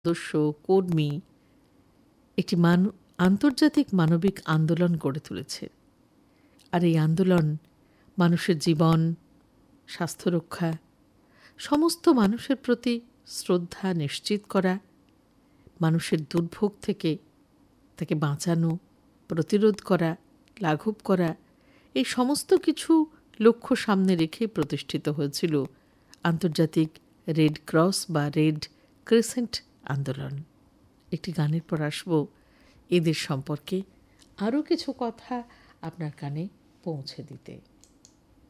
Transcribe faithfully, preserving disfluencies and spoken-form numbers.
সদস্য কর্মী একটি মান আন্তর্জাতিক মানবিক আন্দোলন গড়ে তুলেছে। আর এই আন্দোলন মানুষের জীবন, স্বাস্থ্য রক্ষা, সমস্ত মানুষের প্রতি শ্রদ্ধা নিশ্চিত করা, মানুষের দুর্ভোগ থেকে তাকে বাঁচানো, প্রতিরোধ করা, লাঘব করা, এই সমস্ত কিছু লক্ষ্য সামনে রেখে প্রতিষ্ঠিত হয়েছিল আন্তর্জাতিক রেড ক্রস বা রেড ক্রিসেন্ট আন্দোলন। একটি গানের পর আসবো এদের সম্পর্কে আরও কিছু কথা আপনার কানে পৌঁছে দিতে।